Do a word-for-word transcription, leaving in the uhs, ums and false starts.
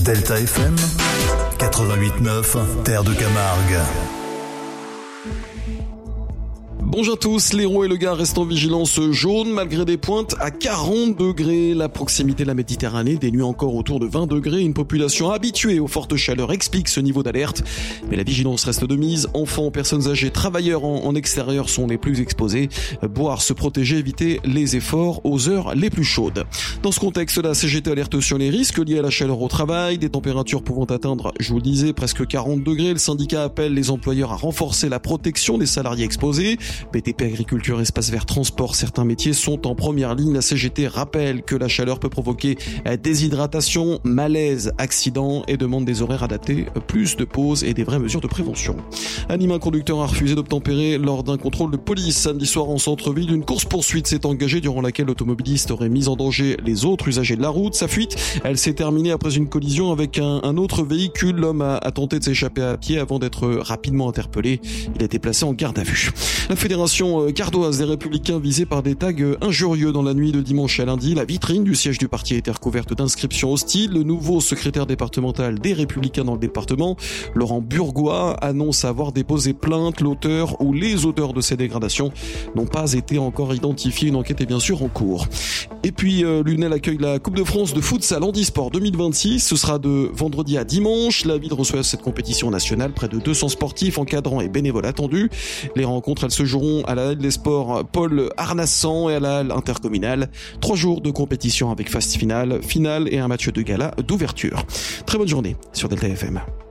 Delta F M quatre-vingt-huit neuf, Terre de Camargue. Bonjour à tous, l'Hérault et le Gard restent en vigilance jaune malgré des pointes à quarante degrés. La proximité de la Méditerranée, des nuits encore autour de vingt degrés. Une population habituée aux fortes chaleurs explique ce niveau d'alerte. Mais la vigilance reste de mise. Enfants, personnes âgées, travailleurs en, en extérieur sont les plus exposés. Boire, se protéger, éviter les efforts aux heures les plus chaudes. Dans ce contexte, la C G T alerte sur les risques liés à la chaleur au travail, des températures pouvant atteindre, je vous le disais, presque quarante degrés. Le syndicat appelle les employeurs à renforcer la protection des salariés exposés. B T P, agriculture, espace vert, transport, certains métiers sont en première ligne. La C G T rappelle que la chaleur peut provoquer déshydratation, malaise, accident et demande des horaires adaptés, plus de pauses et des vraies mesures de prévention. À Nîmes, un conducteur a refusé d'obtempérer lors d'un contrôle de police. Samedi soir en centre-ville, une course-poursuite s'est engagée durant laquelle l'automobiliste aurait mis en danger les autres usagers de la route. Sa fuite, elle s'est terminée après une collision avec un, un autre véhicule. L'homme a, a tenté de s'échapper à pied avant d'être rapidement interpellé. Il a été placé en garde à vue. La fédération gardoise des Républicains visée par des tags injurieux dans la nuit de dimanche à lundi. La vitrine du siège du parti a été recouverte d'inscriptions hostiles. Le nouveau secrétaire départemental des Républicains dans le département, Laurent Burgois, annonce avoir déposé plainte. L'auteur ou les auteurs de ces dégradations n'ont pas été encore identifiés. Une enquête est bien sûr en cours. Et puis euh, Lunel accueille la Coupe de France de futsal handisport deux mille vingt-six. Ce sera de vendredi à dimanche. La ville reçoit cette compétition nationale. Près de deux cents sportifs, encadrants et bénévoles attendus. Les rencontres, elles se joueront à la Halle des Sports Paul Arnassan et à la Halle intercommunale. Trois jours de compétition avec phase finale, finale et un match de gala d'ouverture. Très bonne journée sur Delta F M.